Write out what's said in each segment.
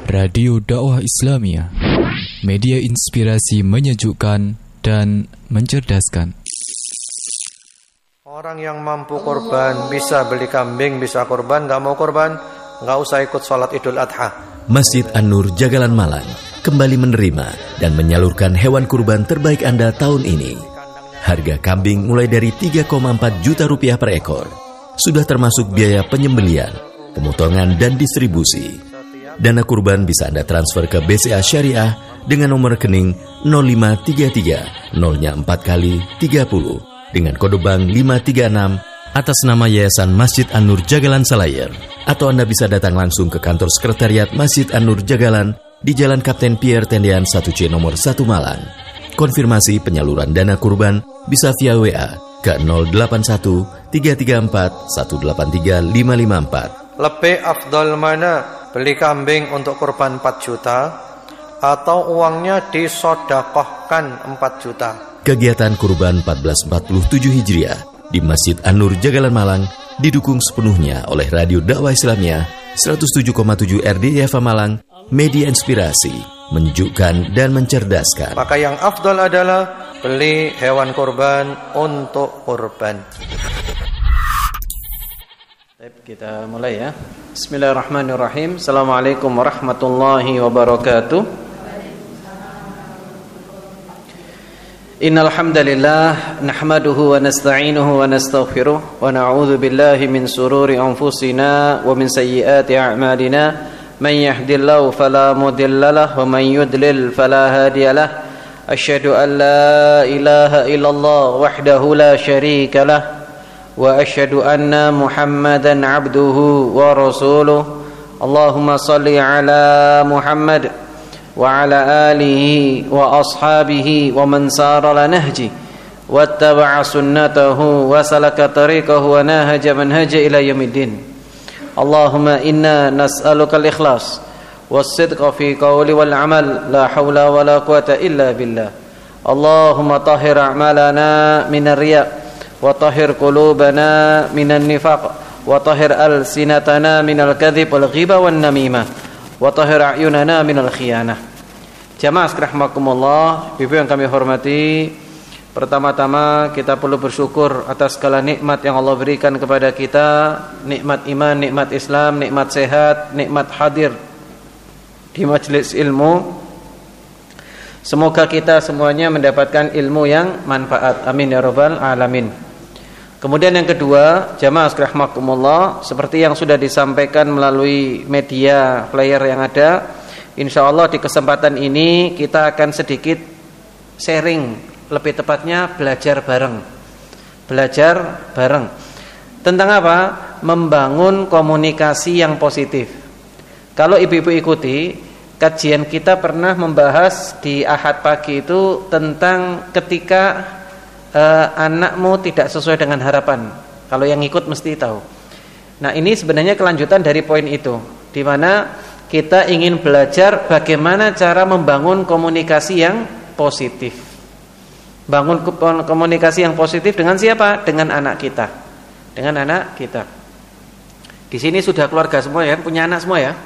Radio Dakwah Islamiyah, media inspirasi menyejukkan dan mencerdaskan. Orang yang mampu korban, bisa beli kambing, bisa korban, gak mau korban, gak usah ikut sholat Idul Adha. Masjid An-Nur Jagalan Malang kembali menerima dan menyalurkan hewan kurban terbaik Anda tahun ini. Harga kambing mulai dari 3,4 juta rupiah per ekor. Sudah termasuk biaya penyembelian, pemotongan dan distribusi. Dana kurban bisa Anda transfer ke BCA Syariah dengan nomor rekening 0533 0-nya 4 kali 30 dengan kode bank 536 atas nama Yayasan Masjid An-Nur Jagalan Selayar. Atau Anda bisa datang langsung ke kantor sekretariat Masjid An-Nur Jagalan di Jalan Kapten Pierre Tendean 1C nomor 1 Malang. Konfirmasi penyaluran dana kurban bisa via WA ke 081 334 183 554. Lebih afdal mana? Beli kambing untuk kurban 4 juta atau uangnya disodakohkan 4 juta. Kegiatan kurban 1447 Hijriah di Masjid An-Nur Jagalan Malang didukung sepenuhnya oleh Radio Dakwah Islamiyah 107,7 RDIFA Malang, media inspirasi, menyejukkan dan mencerdaskan. Maka yang afdal adalah beli hewan kurban untuk kurban. Kita mulai ya. Bismillahirrahmanirrahim. Assalamualaikum warahmatullahi wabarakatuh. Innal hamdalillah nahmaduhu wa nasta'inuhu wa nastaghfiruh wa na'udzu billahi min sururi anfusina wa min sayyiati a'malina. Man yahdihillahu fala mudilla lahu wa man yudlil fala hadiya lahu. Asyhadu an la ilaha illallah wahdahu la syarika lahu. وأشهد أن محمدا عبده ورسوله اللهم صل على محمد وعلى آله وأصحابه ومن سار على نهجه واتبع سنته وسلك طريقه ونهج منهج إلى يوم الدين اللهم إنا نسألك الإخلاص والصدق في قول والعمل لا حول ولا قوة إلا بالله اللهم طهر أعمالنا من الرياء وطهر قلوبنا من النفاق وطهر ألسنتنا من الكذب والغيبة والنميمة وطهر أعيننا من الخيانة. Jamaah rahimakumullah, Ibu yang kami hormati, pertama-tama kita perlu bersyukur atas segala nikmat yang Allah berikan kepada kita, nikmat iman, nikmat Islam, nikmat sehat, nikmat hadir di majelis ilmu. Semoga kita semuanya mendapatkan ilmu yang manfaat. Amin ya rabbal alamin. Kemudian yang kedua, jamaah rahimakumullah, seperti yang sudah disampaikan melalui media player yang ada, insyaallah di kesempatan ini kita akan sedikit sharing, lebih tepatnya belajar bareng. Belajar bareng. Tentang apa? Membangun komunikasi yang positif. Kalau ibu-ibu ikuti, kajian kita pernah membahas di Ahad pagi itu tentang ketika anakmu tidak sesuai dengan harapan. Kalau yang ikut mesti tahu. Nah, ini sebenarnya kelanjutan dari poin itu, di mana kita ingin belajar bagaimana cara membangun komunikasi yang positif. Bangun komunikasi yang positif dengan siapa? Dengan anak kita. Dengan anak kita. Di sini sudah keluarga semua ya, punya anak semua ya.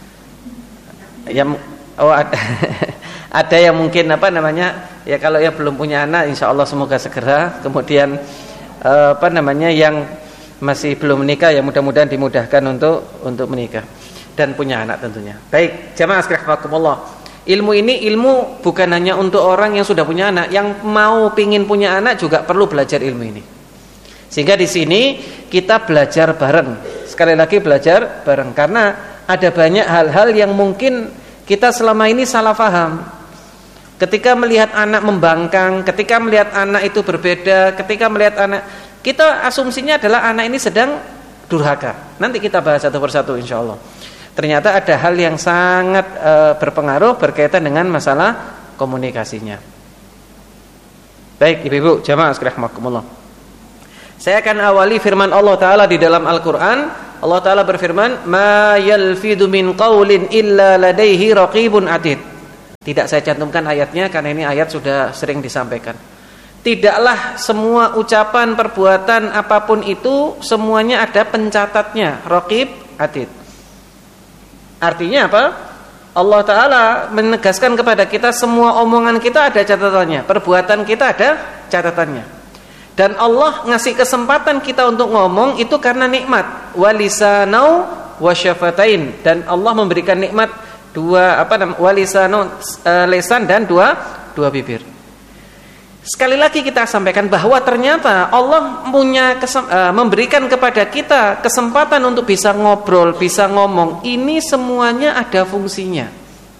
Yang ada yang mungkin ya kalau yang belum punya anak insyaallah semoga segera, kemudian yang masih belum menikah ya mudah-mudahan dimudahkan untuk menikah dan punya anak tentunya. Baik, jamaah rahimakumullah. Ilmu ini ilmu bukan hanya untuk orang yang sudah punya anak, yang mau pingin punya anak juga perlu belajar ilmu ini. Sehingga di sini kita belajar bareng. Sekali lagi belajar bareng, karena ada banyak hal-hal yang mungkin kita selama ini salah paham. Ketika melihat anak membangkang, ketika melihat anak itu berbeda, ketika melihat anak, kita asumsinya adalah anak ini sedang durhaka. Nanti kita bahas satu persatu insyaallah. Ternyata ada hal yang sangat berpengaruh berkaitan dengan masalah komunikasinya. Baik, ibu-ibu, jamaah rahimakumullah. Saya akan awali firman Allah Ta'ala di dalam Al-Quran. Allah Ta'ala berfirman, "Ma yalfidu min qawlin illa ladaihi raqibun atid." Tidak saya cantumkan ayatnya karena ini ayat sudah sering disampaikan. Tidaklah semua ucapan, perbuatan, apapun itu semuanya ada pencatatnya, raqib atid. Artinya apa? Allah Ta'ala menegaskan kepada kita semua omongan kita ada catatannya, perbuatan kita ada catatannya. Dan Allah ngasih kesempatan kita untuk ngomong itu karena nikmat. Walisanau wasyafatain. Dan Allah memberikan nikmat dua walisanau lesan dan dua bibir. Sekali lagi kita sampaikan bahwa ternyata Allah memberikan kepada kita kesempatan untuk bisa ngobrol, bisa ngomong. Ini semuanya ada fungsinya.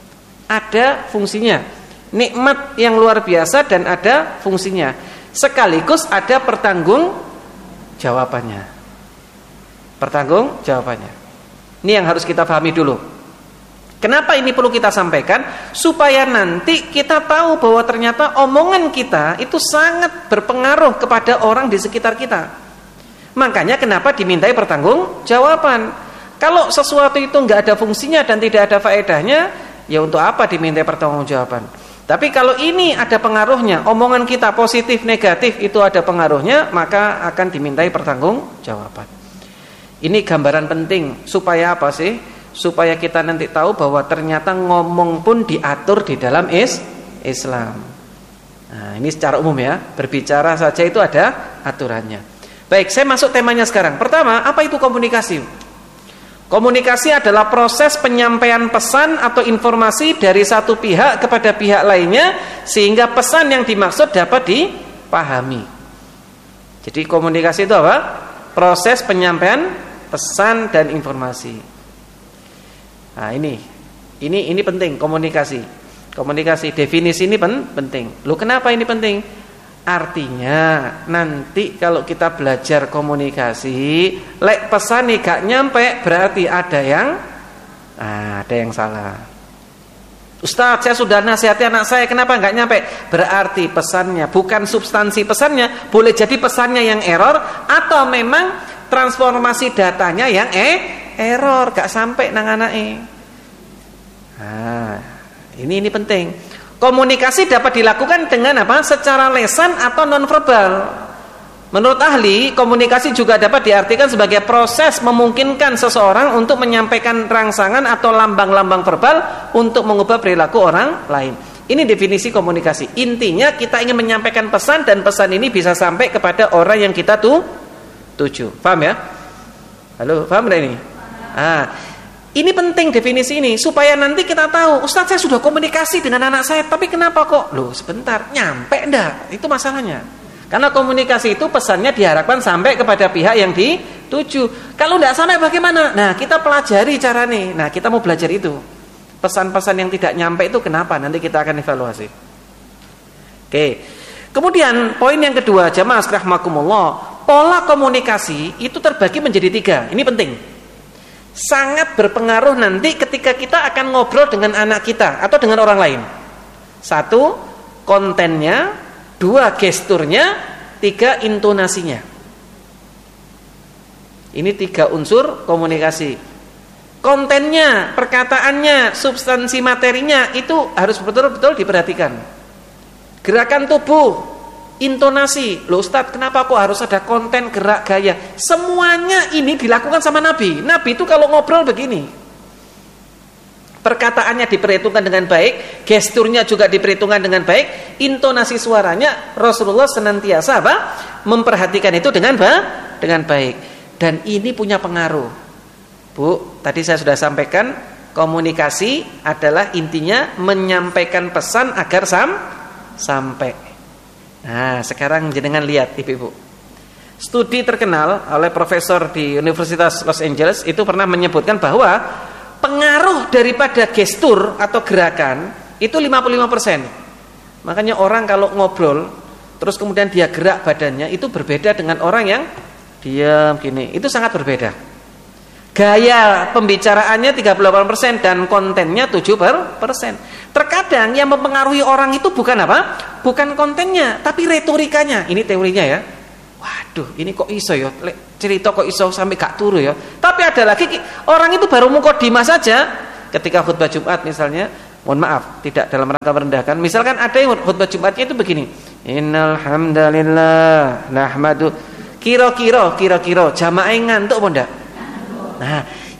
Ada fungsinya. Nikmat yang luar biasa dan ada fungsinya. Sekaligus ada pertanggung jawabannya. Pertanggung jawabannya. Ini yang harus kita pahami dulu. Kenapa ini perlu kita sampaikan? Supaya nanti kita tahu bahwa ternyata omongan kita itu sangat berpengaruh kepada orang di sekitar kita. Makanya kenapa dimintai pertanggung jawaban. Kalau sesuatu itu nggak ada fungsinya dan tidak ada faedahnya, ya untuk apa dimintai pertanggung jawaban? Tapi kalau ini ada pengaruhnya, omongan kita positif, negatif itu ada pengaruhnya, maka akan dimintai pertanggung jawaban. Ini gambaran penting supaya apa sih? Supaya kita nanti tahu bahwa ternyata ngomong pun diatur di dalam Islam. Nah, ini secara umum ya, berbicara saja itu ada aturannya. Baik, saya masuk temanya sekarang. Pertama, apa itu komunikasi? Komunikasi adalah proses penyampaian pesan atau informasi dari satu pihak kepada pihak lainnya sehingga pesan yang dimaksud dapat dipahami. Jadi komunikasi itu apa? Proses penyampaian pesan dan informasi. Nah, ini penting komunikasi. Komunikasi definisi ini penting. Loh, kenapa ini penting? Artinya nanti kalau kita belajar komunikasi, lek pesan nih gak nyampe, berarti ada yang salah. Ustaz, saya sudah nasihati anak saya, kenapa gak nyampe? Berarti pesannya, bukan substansi pesannya. Boleh jadi pesannya yang error, atau memang transformasi datanya yang error, gak sampai nang anake. Nah, ini penting. Komunikasi dapat dilakukan dengan apa? Secara lesan atau nonverbal. Menurut ahli, komunikasi juga dapat diartikan sebagai proses memungkinkan seseorang untuk menyampaikan rangsangan atau lambang-lambang verbal untuk mengubah perilaku orang lain. Ini definisi komunikasi. Intinya kita ingin menyampaikan pesan dan pesan ini bisa sampai kepada orang yang kita tuju. Paham ya? Halo, paham enggak ini? Ini penting definisi ini supaya nanti kita tahu, Ustaz saya sudah komunikasi dengan anak saya, tapi kenapa kok? Loh sebentar, nyampe enggak? Itu masalahnya. Karena komunikasi itu pesannya diharapkan sampai kepada pihak yang dituju. Kalau enggak sampai bagaimana? Nah, kita pelajari cara nih. Nah, kita mau belajar itu. Pesan-pesan yang tidak nyampe itu kenapa? Nanti kita akan evaluasi. Oke. Kemudian poin yang kedua, jamaah rahimakumullah, pola komunikasi itu terbagi menjadi 3. Ini penting. Sangat berpengaruh nanti ketika kita akan ngobrol dengan anak kita atau dengan orang lain. 1, kontennya. 2, gesturnya. 3, intonasinya. Ini 3 unsur komunikasi. Kontennya, perkataannya, substansi materinya itu harus betul-betul diperhatikan. Gerakan tubuh, intonasi. Loh Ustaz, kenapa kok harus ada konten, gerak, gaya? Semuanya ini dilakukan sama Nabi. Nabi itu kalau ngobrol begini. Perkataannya diperhitungkan dengan baik, gesturnya juga diperhitungkan dengan baik, intonasi suaranya Rasulullah senantiasa apa? Memperhatikan itu dengan baik. Dan ini punya pengaruh. Bu, tadi saya sudah sampaikan, komunikasi adalah intinya menyampaikan pesan agar sampai. Nah, sekarang jenengan lihat Ibu-ibu. Studi terkenal oleh profesor di Universitas Los Angeles itu pernah menyebutkan bahwa pengaruh daripada gestur atau gerakan itu 55%. Makanya orang kalau ngobrol terus kemudian dia gerak badannya itu berbeda dengan orang yang diam gini. Itu sangat berbeda. Gaya pembicaraannya 38% dan kontennya 7%. Terkadang yang mempengaruhi orang itu bukan apa? Bukan kontennya, tapi retorikanya. Ini teorinya ya. Waduh, ini kok iso ya? Cerita kok iso sampai gak turu ya? Tapi ada lagi orang itu baru mukodimah saja ketika khutbah Jumat misalnya. Mohon maaf, tidak dalam rangka merendahkan. Misalkan ada yang khutbah Jumatnya itu begini. Innal hamdalillah nahmadu. Kira-kira jamaah ngantuk apa ndak? Nah,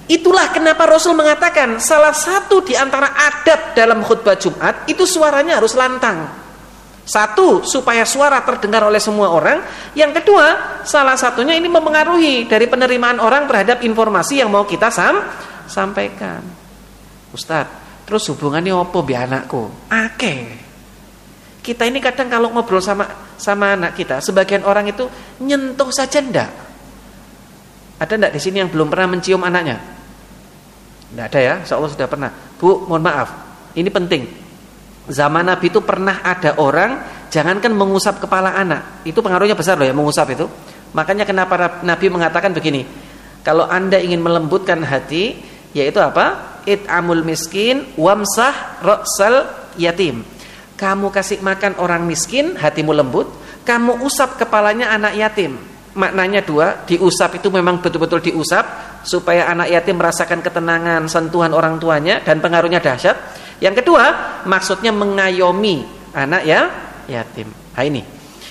Itulah kenapa Rasul mengatakan salah satu di antara adab dalam khutbah Jumat itu suaranya harus lantang. Satu, supaya suara terdengar oleh semua orang. Yang kedua, salah satunya ini mempengaruhi dari penerimaan orang terhadap informasi yang mau kita sampaikan. Ustadz, terus hubungannya apa bi anakku? Kita ini kadang kalau ngobrol sama anak kita, sebagian orang itu nyentuh saja ndak. Ada ndak di sini yang belum pernah mencium anaknya? Nggak ada ya, insyaallah sudah pernah. Bu, mohon maaf, ini penting. Zaman Nabi itu pernah ada orang, jangankan mengusap kepala anak, itu pengaruhnya besar loh ya, mengusap itu. Makanya kenapa Nabi mengatakan begini, kalau Anda ingin melembutkan hati, yaitu apa? It'amul miskin wamsah ra'sal yatim. Kamu kasih makan orang miskin, hatimu lembut. Kamu usap kepalanya anak yatim. Maknanya dua, diusap itu memang betul-betul diusap supaya anak yatim merasakan ketenangan, sentuhan orang tuanya, dan pengaruhnya dahsyat. Yang kedua, maksudnya mengayomi anak yatim. Nah ini,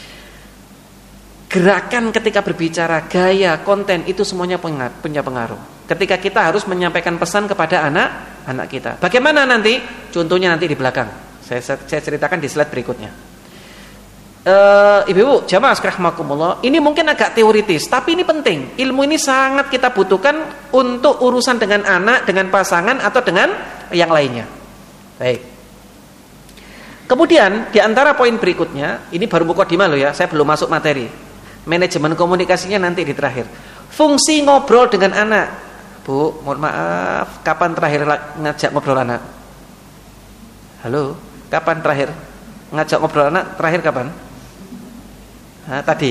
gerakan ketika berbicara, gaya, konten, itu semuanya punya pengaruh. Ketika kita harus menyampaikan pesan kepada anak kita. Bagaimana nanti? Contohnya nanti di belakang. Saya ceritakan di slide berikutnya. Ibu-ibu, jamaah rahimakumullah, ini mungkin agak teoritis, tapi ini penting. Ilmu ini sangat kita butuhkan untuk urusan dengan anak, dengan pasangan, atau dengan yang lainnya. Baik. Kemudian di antara poin berikutnya, ini baru mukadimah loh ya, saya belum masuk materi. Manajemen komunikasinya nanti di terakhir. Fungsi ngobrol dengan anak. Bu, mohon maaf, kapan terakhir ngajak ngobrol anak? Halo, kapan terakhir ngajak ngobrol anak? Terakhir kapan? Tadi.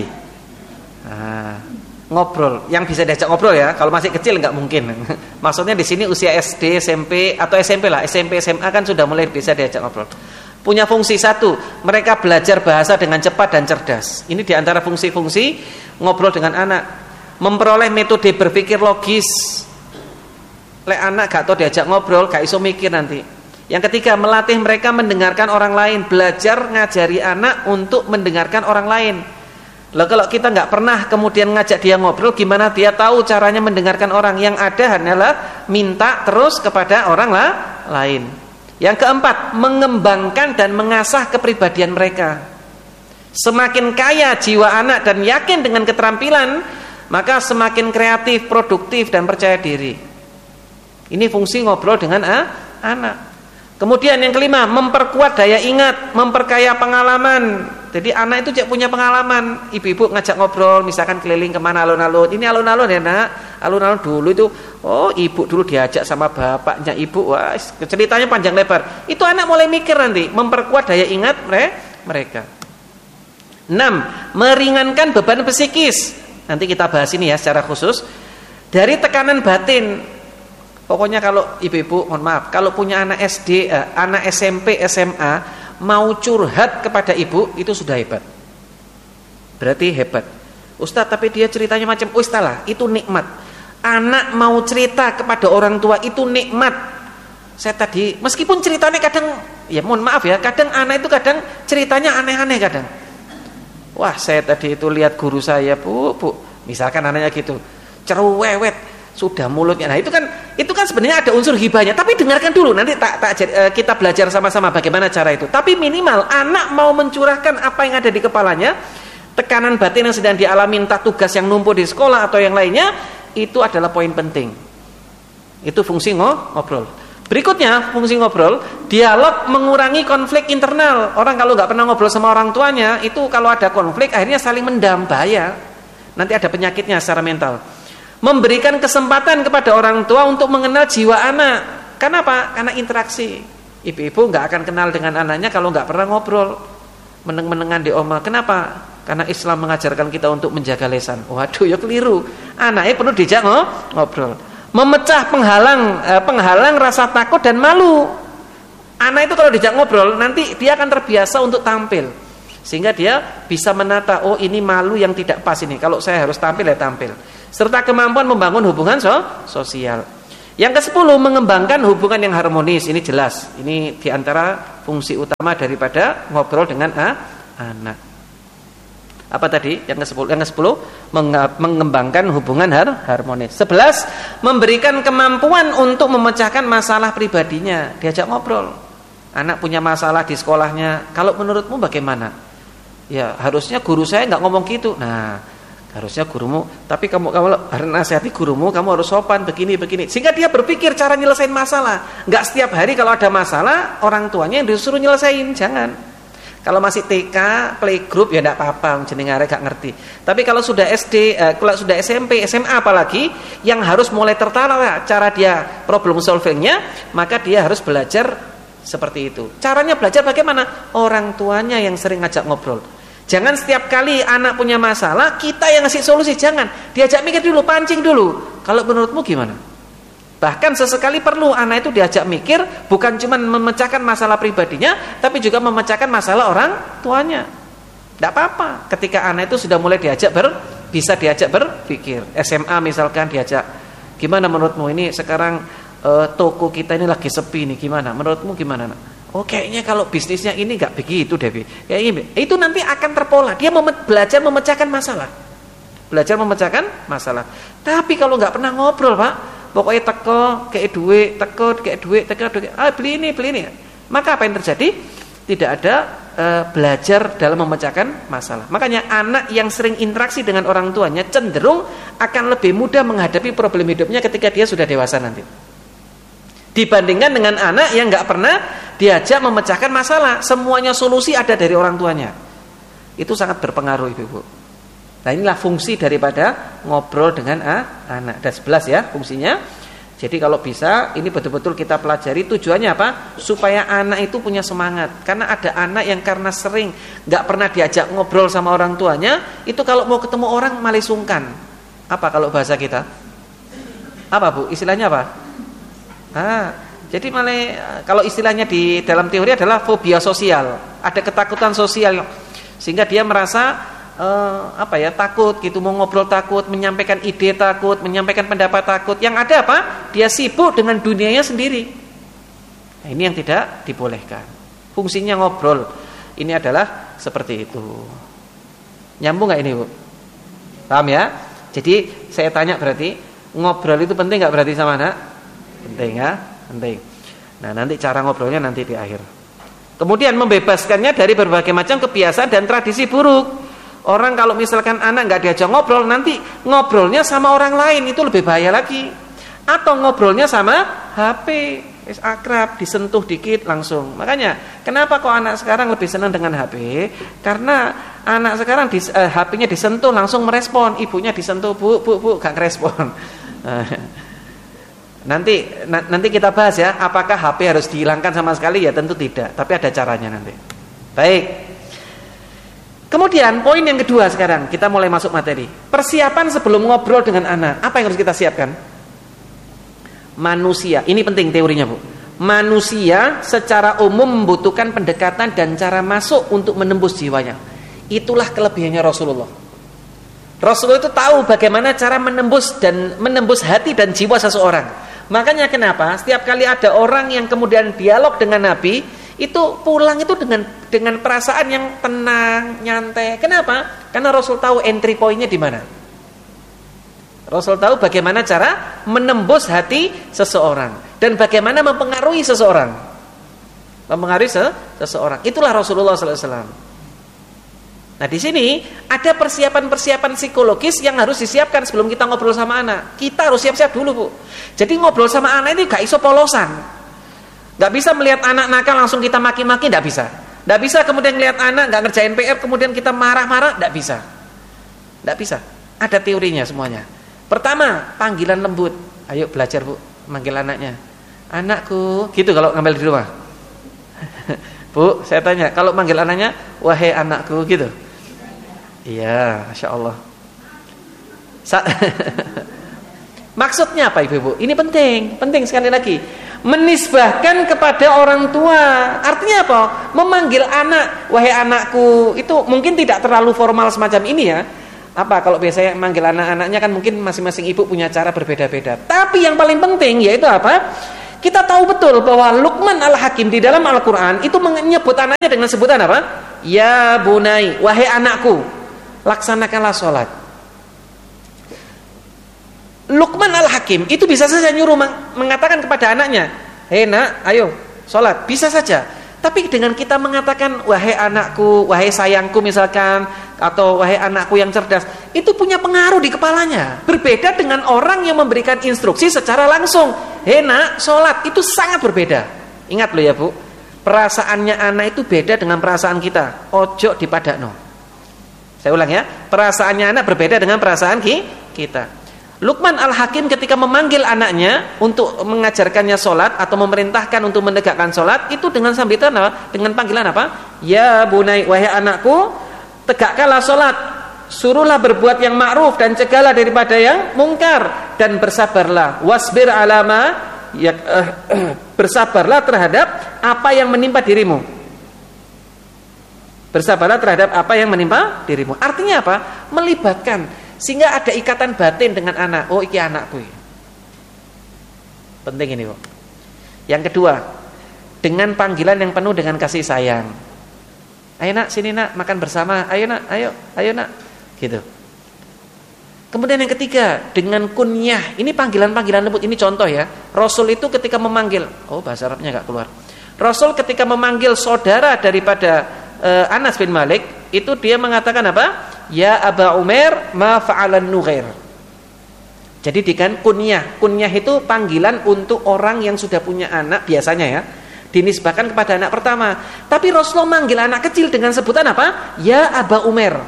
Ngobrol, yang bisa diajak ngobrol ya. Kalau masih kecil nggak mungkin. Maksudnya di sini usia SD, SMP atau SMP lah, SMP, SMA kan sudah mulai bisa diajak ngobrol. Punya fungsi satu, mereka belajar bahasa dengan cepat dan cerdas. Ini diantara fungsi-fungsi ngobrol dengan anak. Memperoleh metode berpikir logis. Lek anak gak tau diajak ngobrol, gak iso mikir nanti. Yang ketiga, melatih mereka mendengarkan orang lain. Belajar ngajari anak untuk mendengarkan orang lain. Loh, kalau kita nggak pernah kemudian ngajak dia ngobrol, gimana dia tahu caranya mendengarkan orang? Yang ada hanyalah minta terus kepada orang lain. Yang keempat, mengembangkan dan mengasah kepribadian mereka. Semakin kaya jiwa anak dan yakin dengan keterampilan, maka semakin kreatif, produktif, dan percaya diri. Ini fungsi ngobrol dengan anak. Kemudian yang kelima, memperkuat daya ingat, memperkaya pengalaman. Jadi anak itu cek punya pengalaman. Ibu-ibu ngajak ngobrol, misalkan keliling kemana, alun-alun. Ini alun-alun ya nak. Alun-alun dulu itu, oh ibu dulu diajak sama bapaknya ibu. Wah, ceritanya panjang lebar. Itu anak mulai mikir nanti, memperkuat daya ingat mereka. 6. Meringankan beban psikis. Nanti kita bahas ini ya secara khusus. Dari tekanan batin. Pokoknya kalau ibu-ibu, mohon maaf, kalau punya anak SD, anak SMP, SMA, mau curhat kepada ibu, itu sudah hebat. Berarti hebat. Ustadz, tapi dia ceritanya macam, ustalah, itu nikmat. Anak mau cerita kepada orang tua, itu nikmat. Saya tadi, meskipun ceritanya kadang, ya mohon maaf ya, kadang anak itu kadang ceritanya aneh-aneh kadang. Wah, saya tadi itu lihat guru saya, bu, misalkan anaknya gitu, cerewet. Sudah mulutnya. Nah, itu kan sebenarnya ada unsur hibahnya. Tapi dengarkan dulu, nanti kita belajar sama-sama bagaimana cara itu. Tapi minimal anak mau mencurahkan apa yang ada di kepalanya, tekanan batin yang sedang dialami, entah tugas yang numpuk di sekolah atau yang lainnya, itu adalah poin penting. Itu fungsi ngobrol. Berikutnya, fungsi ngobrol, dialog mengurangi konflik internal. Orang kalau nggak pernah ngobrol sama orang tuanya, itu kalau ada konflik akhirnya saling mendam, bahaya. Nanti ada penyakitnya secara mental. Memberikan kesempatan kepada orang tua untuk mengenal jiwa anak. Kenapa? Karena interaksi. Ibu-ibu nggak akan kenal dengan anaknya kalau nggak pernah ngobrol, meneng-menengan di oma. Kenapa? Karena Islam mengajarkan kita untuk menjaga lisan. Waduh, ya keliru. Anaknya perlu dijak ngobrol. Memecah penghalang rasa takut dan malu. Anak itu kalau dijak ngobrol, nanti dia akan terbiasa untuk tampil, sehingga dia bisa menata, oh ini malu yang tidak pas ini. Kalau saya harus tampil, ya tampil. Serta kemampuan membangun hubungan sosial. Yang ke-10, mengembangkan hubungan yang harmonis. Ini jelas. Ini diantara fungsi utama daripada ngobrol dengan anak. Apa tadi? Yang ke-10 mengembangkan hubungan harmonis. 11, memberikan kemampuan untuk memecahkan masalah pribadinya, diajak ngobrol. Anak punya masalah di sekolahnya, kalau menurutmu bagaimana? Ya, harusnya guru saya enggak ngomong gitu. Nah, harusnya gurumu, tapi kamu harus nasihati gurumu, kamu harus sopan begini. Sehingga dia berpikir cara nyelesain masalah. Enggak setiap hari kalau ada masalah orang tuanya yang disuruh nyelesain, jangan. Kalau masih TK, playgroup ya enggak apa-apa, jeneng arek gak ngerti. Tapi kalau sudah SD, kalau sudah SMP, SMA apalagi yang harus mulai tertara cara dia problem solvingnya, maka dia harus belajar seperti itu. Caranya belajar bagaimana? Orang tuanya yang sering ngajak ngobrol. Jangan setiap kali anak punya masalah kita yang ngasih solusi, jangan. Diajak mikir dulu, pancing dulu. Kalau menurutmu gimana? Bahkan sesekali perlu anak itu diajak mikir, bukan cuma memecahkan masalah pribadinya, tapi juga memecahkan masalah orang tuanya. Tidak apa-apa ketika anak itu sudah mulai bisa diajak berpikir. SMA misalkan diajak, gimana menurutmu ini sekarang toko kita ini lagi sepi nih, gimana? Menurutmu gimana? Oh kayaknya kalau bisnisnya ini nggak begitu Devi. Kayak ini. Itu nanti akan terpola. Dia belajar memecahkan masalah. Tapi kalau nggak pernah ngobrol, Pak, pokoknya teko kayak duit, beli ini. Maka apa yang terjadi? Tidak ada belajar dalam memecahkan masalah. Makanya anak yang sering interaksi dengan orang tuanya cenderung akan lebih mudah menghadapi problem hidupnya ketika dia sudah dewasa nanti, dibandingkan dengan anak yang nggak pernah diajak memecahkan masalah. Semuanya solusi ada dari orang tuanya. Itu sangat berpengaruh, Ibu. Nah, inilah fungsi daripada ngobrol dengan anak. Ada 11 ya fungsinya. Jadi kalau bisa ini betul-betul kita pelajari, tujuannya apa? Supaya anak itu punya semangat. Karena ada anak yang karena sering nggak pernah diajak ngobrol sama orang tuanya, itu kalau mau ketemu orang malah sungkan. Apa kalau bahasa kita? Apa Bu? Istilahnya apa? Jadi malah kalau istilahnya di dalam teori adalah fobia sosial. Ada ketakutan sosial sehingga dia merasa takut gitu, mau ngobrol takut, menyampaikan ide takut, menyampaikan pendapat takut. Yang ada apa? Dia sibuk dengan dunianya sendiri. Nah, ini yang tidak dibolehkan. Fungsinya ngobrol ini adalah seperti itu. Nyambung nggak ini, Bu? Paham ya? Jadi saya tanya, berarti ngobrol itu penting nggak berarti sama anak? Penting ya, penting. Nah, nanti cara ngobrolnya nanti di akhir. Kemudian membebaskannya dari berbagai macam kebiasaan dan tradisi buruk. Orang kalau misalkan anak nggak diajak ngobrol, nanti ngobrolnya sama orang lain, itu lebih bahaya lagi. Atau ngobrolnya sama HP, akrab, disentuh dikit langsung. Makanya kenapa kok anak sekarang lebih senang dengan HP? Karena anak sekarang HP-nya disentuh langsung merespon, ibunya disentuh bu gak ngerespon. Nanti kita bahas ya, apakah HP harus dihilangkan sama sekali? Ya tentu tidak, tapi ada caranya nanti. Baik. Kemudian poin yang kedua sekarang kita mulai masuk materi. Persiapan sebelum ngobrol dengan anak. Apa yang harus kita siapkan? Manusia, ini penting teorinya, Bu. Manusia secara umum membutuhkan pendekatan dan cara masuk untuk menembus jiwanya. Itulah kelebihannya Rasulullah. Rasulullah itu tahu bagaimana cara menembus hati dan jiwa seseorang. Makanya kenapa setiap kali ada orang yang kemudian dialog dengan Nabi, itu pulang itu dengan perasaan yang tenang, nyantai. Kenapa? Karena Rasul tahu entry point-nya di mana. Rasul tahu bagaimana cara menembus hati seseorang dan bagaimana mempengaruhi seseorang. Itulah Rasulullah SAW. Nah, di sini ada persiapan-persiapan psikologis yang harus disiapkan sebelum kita ngobrol sama anak. Kita harus siap-siap dulu, Bu. Jadi ngobrol sama anak ini gak iso polosan. Gak bisa melihat anak nakal langsung kita maki-maki, gak bisa. Gak bisa kemudian melihat anak gak ngerjain PR kemudian kita marah-marah, gak bisa. Gak bisa. Ada teorinya semuanya. Pertama, panggilan lembut. Ayo belajar, Bu, manggil anaknya. Anakku, gitu kalau ngambil di rumah. Bu, saya tanya, kalau manggil anaknya, wahai anakku, gitu. Iya, Masya Allah. Maksudnya apa Ibu? Ini penting sekali lagi. Menisbahkan kepada orang tua. Artinya apa? Memanggil anak, wahai anakku. Itu mungkin tidak terlalu formal semacam ini ya. Apa kalau biasanya manggil anak-anaknya kan mungkin masing-masing ibu punya cara berbeda-beda. Tapi yang paling penting yaitu apa? Kita tahu betul bahwa Luqman Al-Hakim di dalam Al-Quran itu menyebut anaknya dengan sebutan apa? Ya bunai, wahai anakku. laksanakanlah sholat. Luqman Al-Hakim itu bisa saja nyuruh mengatakan kepada anaknya, hei nak, ayo sholat, bisa saja. Tapi dengan kita mengatakan, wahai anakku, wahai sayangku misalkan, atau wahai anakku yang cerdas, itu punya pengaruh di kepalanya. Berbeda dengan orang yang memberikan instruksi secara langsung, hei nak, sholat, itu sangat berbeda. Ingat loh ya Bu, perasaannya anak itu beda dengan perasaan kita. Ojo dipadakno. Saya ulang ya, perasaannya anak berbeda dengan perasaan kita. Luqman Al-Hakim ketika memanggil anaknya untuk mengajarkannya sholat atau memerintahkan untuk menegakkan sholat, itu dengan sambutan apa? Dengan panggilan apa? Ya bunai, wahai anakku, tegakkanlah sholat, suruhlah berbuat yang ma'ruf dan cegahlah daripada yang mungkar, dan bersabarlah, wasbir alama, bersabarlah terhadap apa yang menimpa dirimu. Bersabarlah terhadap apa yang menimpa dirimu. Artinya apa? Melibatkan, sehingga ada ikatan batin dengan anak. Oh, iki anakku. Penting ini, Bu. Yang kedua, dengan panggilan yang penuh dengan kasih sayang. Ayo nak, sini nak, makan bersama. Ayo nak, ayo nak. Gitu. Kemudian yang ketiga, dengan kunyah. Ini panggilan-panggilan lembut. Ini contoh ya. Rasul itu ketika memanggil, oh bahasa Arabnya enggak keluar. Rasul ketika memanggil saudara daripada Anas bin Malik, itu dia mengatakan apa? Ya Aba Umair, ma fa'alan Nughair. Jadi dengan kunyah. Kunyah itu panggilan untuk orang yang sudah punya anak biasanya ya, dinisbahkan kepada anak pertama. Tapi Rasulullah manggil anak kecil dengan sebutan apa? Ya Aba Umair.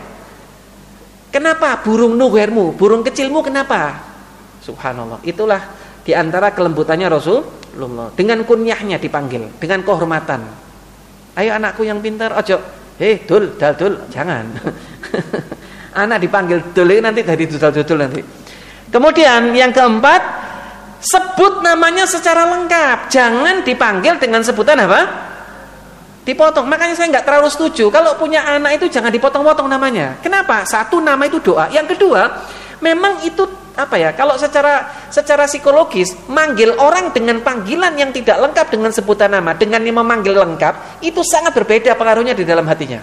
Kenapa? Burung Nughairmu, burung kecilmu kenapa? Subhanallah. Itulah diantara kelembutannya Rasulullah. Dengan kunyahnya dipanggil, dengan kehormatan. Ayo anakku yang pintar, ojo, hei dul, jangan. Anak dipanggil dul nanti dari dudul nanti. Kemudian yang keempat, sebut namanya secara lengkap. Jangan dipanggil dengan sebutan apa? Dipotong. Makanya saya nggak terlalu setuju kalau punya anak itu jangan dipotong-potong namanya. Kenapa? Satu, nama itu doa. Yang kedua, memang itu apa ya? Kalau secara psikologis, manggil orang dengan panggilan yang tidak lengkap dengan sebutan nama, dengan yang memanggil lengkap, itu sangat berbeda pengaruhnya di dalam hatinya.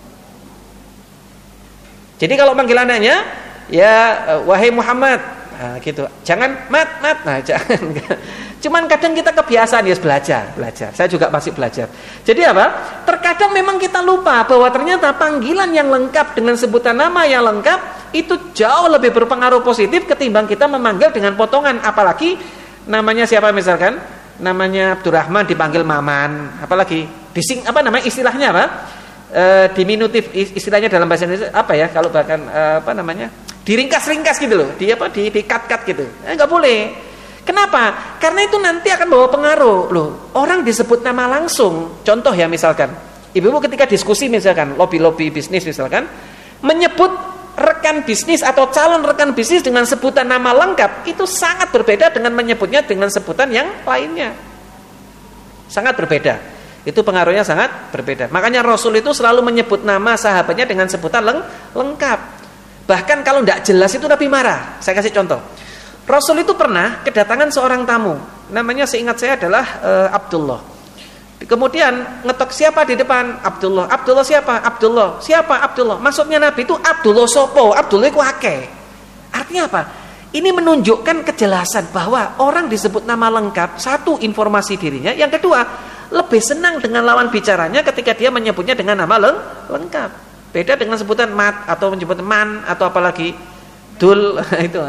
Jadi kalau manggil anaknya, ya wahai Muhammad, nah, gitu. Jangan mat, nah jangan. Cuman kadang kita kebiasaan ya belajar. Saya juga masih belajar. Jadi apa? Terkadang memang kita lupa bahwa ternyata panggilan yang lengkap dengan sebutan nama yang lengkap itu jauh lebih berpengaruh positif ketimbang kita memanggil dengan potongan. Apalagi namanya siapa misalkan? Namanya Abdurrahman dipanggil Maman. Apalagi apa namanya istilahnya apa? Diminutif istilahnya dalam bahasa Indonesia apa ya? Kalau bahkan apa namanya? Diringkas-ringkas gitu loh. Di-cut-cut gitu. Enggak boleh. Kenapa? Karena itu nanti akan bawa pengaruh loh. Orang disebut nama langsung. Contoh ya misalkan, ibu-ibu ketika diskusi misalkan lobby bisnis misalkan, menyebut rekan bisnis atau calon rekan bisnis dengan sebutan nama lengkap itu sangat berbeda dengan menyebutnya dengan sebutan yang lainnya. Sangat berbeda. Itu pengaruhnya sangat berbeda. Makanya Rasul itu selalu menyebut nama sahabatnya dengan sebutan lengkap. Bahkan kalau tidak jelas itu Nabi marah. Saya kasih contoh. Rasul itu pernah kedatangan seorang tamu, namanya seingat saya adalah Abdullah. Kemudian ngetok siapa di depan? Abdullah. Abdullah siapa? Abdullah. Siapa? Abdullah. Maksudnya Nabi itu Abdullah sopo, Abdullah itu akeh. Artinya apa? Ini menunjukkan kejelasan bahwa orang disebut nama lengkap, satu informasi dirinya, yang kedua lebih senang dengan lawan bicaranya ketika dia menyebutnya dengan nama lengkap. Beda dengan sebutan mat atau menyebut man atau apalagi dul itu.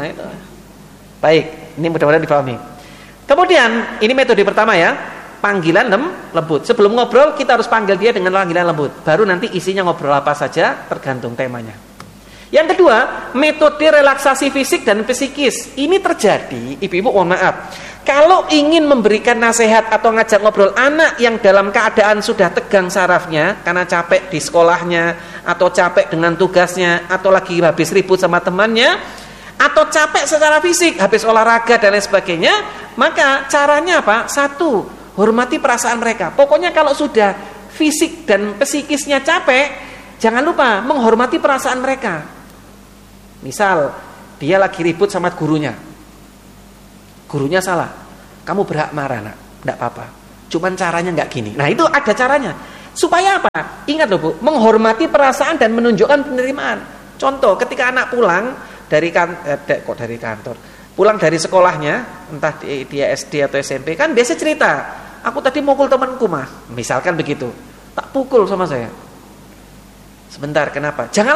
Baik, ini mudah-mudahan dipahami. Kemudian, ini metode pertama ya, panggilan lembut. Sebelum ngobrol, kita harus panggil dia dengan panggilan lembut. Baru nanti isinya ngobrol apa saja, tergantung temanya. Yang kedua, metode relaksasi fisik dan psikis. Ini terjadi, ibu-ibu mohon maaf. Kalau ingin memberikan nasihat atau ngajak ngobrol anak yang dalam keadaan sudah tegang sarafnya, karena capek di sekolahnya, atau capek dengan tugasnya, atau lagi habis ribut sama temannya, atau capek secara fisik, habis olahraga dan lain sebagainya, maka caranya apa? Satu, hormati perasaan mereka. Pokoknya kalau sudah fisik dan psikisnya capek, jangan lupa menghormati perasaan mereka. Misal, dia lagi ribut sama gurunya. Gurunya salah. Kamu berhak marah, nak. Enggak apa-apa. Cuman caranya enggak gini. Nah, itu ada caranya. Supaya apa? Ingat loh, Bu, menghormati perasaan dan menunjukkan penerimaan. Contoh, ketika anak pulang dari kantor, pulang dari sekolahnya, entah dia SD atau SMP, kan biasa cerita, aku tadi mukul temanku mah, misalkan begitu, tak pukul sama saya. Sebentar, kenapa? Jangan